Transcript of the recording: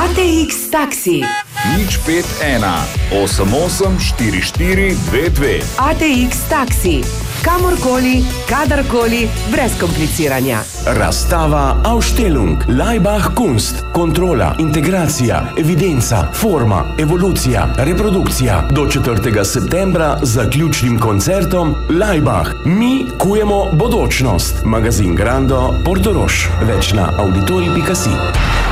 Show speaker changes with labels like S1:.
S1: ATX Taxi.
S2: 051 88 44 22.
S1: ATX Taxi. Kamorkoli, kadarkoli, brez kompliciranja.
S3: Razstava Ausstellung, Laibach Kunst, kontrola, integracija, evidenca, forma, evolucija, reprodukcija. Do 4. septembra z zaključnim koncertom Laibach. Mi kujemo bodočnost. Magazin Grando, Portorož. Več na auditorij.si.